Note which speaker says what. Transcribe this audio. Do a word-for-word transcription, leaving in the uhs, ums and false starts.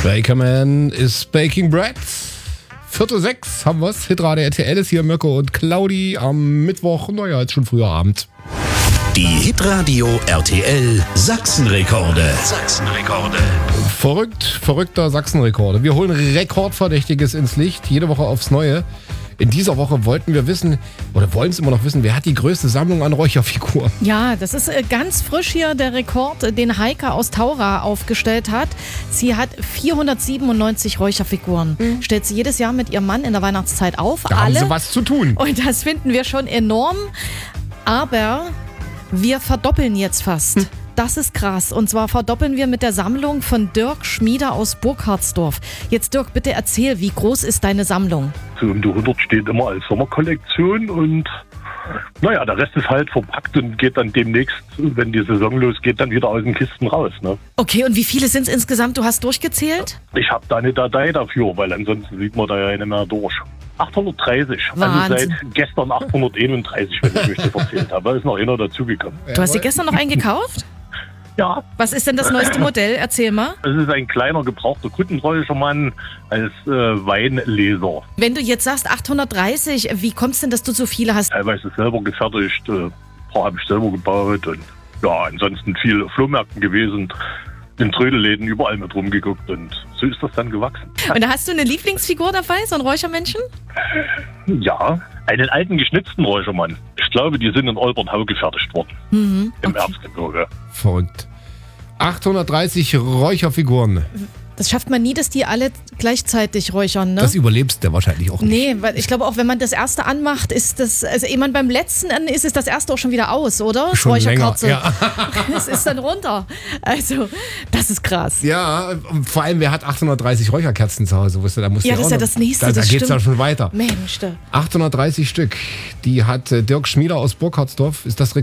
Speaker 1: Bakerman is baking bread. Viertel sechs haben wir's. Hitradio R T L ist hier, Mirko und Claudi am Mittwoch. Naja, jetzt schon früher Abend.
Speaker 2: Die Hitradio R T L Sachsenrekorde. Sachsenrekorde.
Speaker 1: Verrückt, verrückter Sachsenrekorde. Wir holen Rekordverdächtiges ins Licht, jede Woche aufs Neue. In dieser Woche wollten wir wissen, oder wollen es immer noch wissen, wer hat die größte Sammlung an Räucherfiguren?
Speaker 3: Ja, das ist äh, ganz frisch hier der Rekord, den Heike aus Taura aufgestellt hat. Sie hat vierhundertsiebenundneunzig Räucherfiguren. Mhm. Stellt sie jedes Jahr mit ihrem Mann in der Weihnachtszeit auf.
Speaker 1: Da
Speaker 3: alle.
Speaker 1: haben sie was zu tun.
Speaker 3: Und das finden wir schon enorm. Aber wir verdoppeln jetzt fast. Hm. Das ist krass. Und zwar verdoppeln wir mit der Sammlung von Dirk Schmieder aus Burkhardsdorf. Jetzt Dirk, bitte erzähl, wie groß ist deine Sammlung?
Speaker 4: So um die hundert steht immer als Sommerkollektion und naja, der Rest ist halt verpackt und geht dann demnächst, wenn die Saison losgeht, dann wieder aus den Kisten raus. Ne?
Speaker 3: Okay, und wie viele sind es insgesamt? Du hast durchgezählt?
Speaker 4: Ich habe da eine Datei dafür, weil ansonsten sieht man da ja nicht mehr durch. achthundertdreißig.
Speaker 3: Wahnsinn.
Speaker 4: Also seit gestern achthunderteinunddreißig, wenn ich mich so verzählt habe. Da ist noch einer dazugekommen.
Speaker 3: Du hast dir gestern noch einen gekauft?
Speaker 4: Ja.
Speaker 3: Was ist denn das neueste Modell? Erzähl mal.
Speaker 4: Es ist ein kleiner, gebrauchter Kuttenräuchermann als äh, Weinleser.
Speaker 3: Wenn du jetzt sagst achthundertdreißig, wie kommt es denn, dass du so viele hast?
Speaker 4: Teilweise selber gefertigt, äh, ein paar habe ich selber gebaut und ja, ansonsten viel auf Flohmärkten gewesen, in Trödelläden überall mit rumgeguckt und so ist das dann gewachsen.
Speaker 3: Und da hast du eine Lieblingsfigur dabei, so ein Räuchermännchen?
Speaker 4: Ja, einen alten geschnitzten Räuchermann. Ich glaube, die sind in Olbernhau gefertigt worden.
Speaker 3: Mhm, okay.
Speaker 4: Im Erzgebirge.
Speaker 1: Verrückt. achthundertdreißig Räucherfiguren.
Speaker 3: Das schafft man nie, dass die alle gleichzeitig räuchern, ne?
Speaker 1: Das überlebst du wahrscheinlich auch nicht.
Speaker 3: Nee, weil ich glaube auch, wenn man das erste anmacht, ist das, also ehe man beim letzten an ist, ist das erste auch schon wieder aus, oder? Das
Speaker 1: Schon
Speaker 3: Räucherkerze.
Speaker 1: länger, ja.
Speaker 3: Es ist dann runter. Also, das ist krass.
Speaker 1: Ja, und vor allem, wer hat achthundertreißig Räucherkerzen zu Hause? Weißt du, da musst du
Speaker 3: Ja, das
Speaker 1: auch
Speaker 3: ist ja
Speaker 1: noch,
Speaker 3: das Nächste,
Speaker 1: Da, da
Speaker 3: das
Speaker 1: geht's
Speaker 3: stimmt.
Speaker 1: dann schon weiter.
Speaker 3: Mensch, da.
Speaker 1: achthundertdreißig Stück. Die hat äh, Dirk Schmieder aus Burkhardsdorf. Ist das